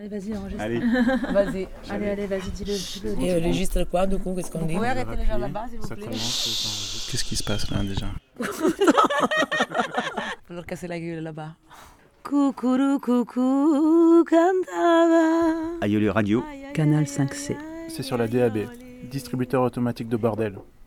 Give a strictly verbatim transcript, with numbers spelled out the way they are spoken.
Allez, vas-y, enregistre. Allez. Vas-y. Allez, allez, vas-y, dis-le. dis-le. Et euh, registre quoi, du coup, qu'est-ce qu'on Vous dit? pouvez arrêter les gens là-bas, s'il vous Ça plaît. commence. Qu'est-ce qui se passe là déjà? Faut leur casser la gueule là-bas. Coucou, coucou, cantava. Aïeul Radio. Canal cinq C. C'est sur la D A B, distributeur automatique de bordel.